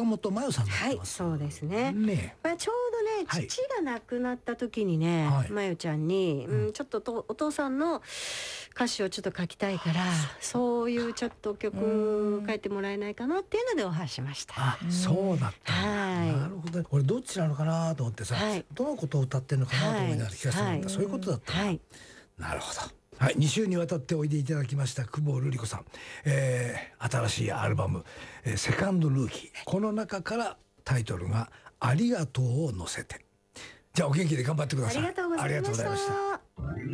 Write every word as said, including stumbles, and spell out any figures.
本真代さんになってます。 はい、そうですね。 ね、 まあ、ちょうどね、 はい、 父が亡くなった時にね、 はい、 真代ちゃんに、うん、ちょっととお父さんの歌詞をちょっと書きたいから、そういうちょっと曲書いてもらえないかなっていうのでお話しました。 あ、そうだったんだ。 はい、 なるほど。俺どっちなのかなと思ってさ、はい、どのことを歌ってるのかなと思いながら聞かせてもらった、はい、そういうことだったんだ。はい、なるほど。はい、に週にわたっておいでいただきました久保瑠璃子さん、えー、新しいアルバム、えー、セカンドルーキー、この中からタイトルがありがとうを乗せて。じゃあお元気で頑張ってください。 ありがとうございました。